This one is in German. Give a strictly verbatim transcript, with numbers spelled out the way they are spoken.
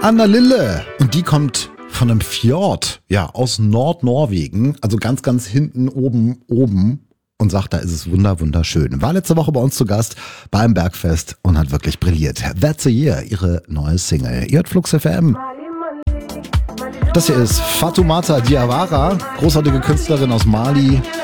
Anna Lille. Und die kommt von einem Fjord, ja, aus Nordnorwegen, also ganz, ganz hinten oben, oben und sagt, da ist es wunder, wunderschön. War letzte Woche bei uns zu Gast beim Bergfest und hat wirklich brilliert. That's a Year, ihre neue Single. Ihr hört Flux F M. Das hier ist Fatoumata Diawara, großartige Künstlerin aus Mali.